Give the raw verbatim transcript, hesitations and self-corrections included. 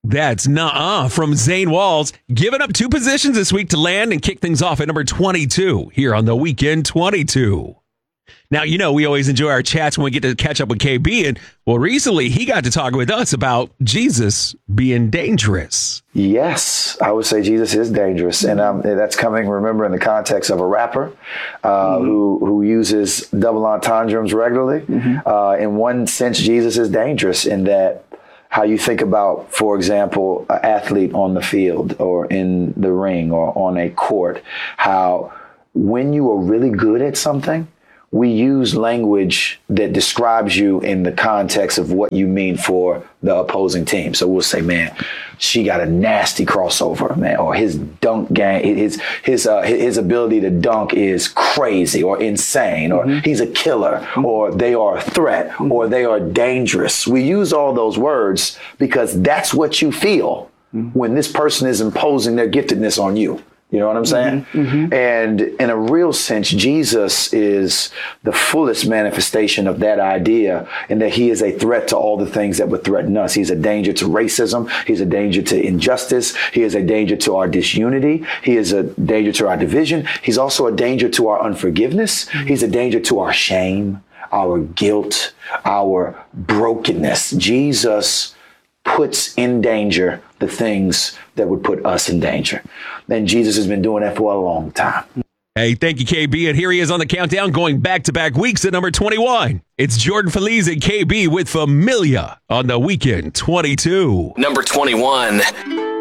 That's Nuh-uh from Zane Walls, giving up two positions this week to land and kick things off at number twenty-two here on the Weekend twenty-two. Now, you know, we always enjoy our chats when we get to catch up with K B. And, well, recently he got to talk with us about Jesus being dangerous. Yes, I would say Jesus is dangerous. And um, that's coming, remember, in the context of a rapper uh, mm-hmm. who, who uses double entendres regularly. Mm-hmm. Uh, in one sense, Jesus is dangerous in that how you think about, for example, an athlete on the field or in the ring or on a court, how when you are really good at something, we use language that describes you in the context of what you mean for the opposing team. So we'll say, man, she got a nasty crossover, man, or his dunk game, his his uh, his ability to dunk is crazy or insane, or mm-hmm. he's a killer, mm-hmm. or they are a threat, mm-hmm. or they are dangerous. We use all those words because that's what you feel mm-hmm. when this person is imposing their giftedness on you. You know what I'm saying? Mm-hmm, mm-hmm. And in a real sense, Jesus is the fullest manifestation of that idea, in that he is a threat to all the things that would threaten us. He's a danger to racism. He's a danger to injustice. He is a danger to our disunity. He is a danger to our division. He's also a danger to our unforgiveness. Mm-hmm. He's a danger to our shame, our guilt, our brokenness. Jesus puts in danger the things that would put us in danger. And Jesus has been doing that for a long time. Hey, thank you, K B. And here he is on the countdown, going back-to-back weeks at number twenty-one. It's Jordan Feliz and K B with Familia on the Weekend twenty-two. Number twenty-one.